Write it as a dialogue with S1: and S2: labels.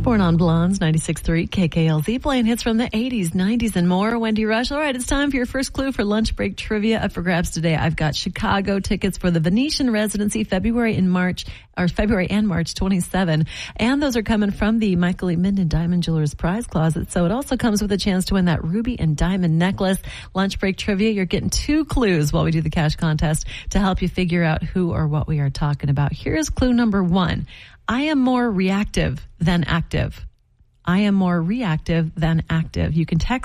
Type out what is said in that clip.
S1: Born on Blondes, 96.3 KKLZ, playing hits from the 80s, 90s, and more. Wendy Rush. All right, it's time for your first clue for lunch break trivia. Up for grabs today, I've got Chicago tickets for the Venetian residency February and March 27. And those are coming from the Michael E. Minden Diamond Jewelers Prize Closet. So it also comes with a chance to win that ruby and diamond necklace. Lunch break trivia, you're getting 2 clues while we do the cash contest to help you figure out who or what we are talking about. Here's clue number 1. I am more reactive than active. I am more reactive than active. You can text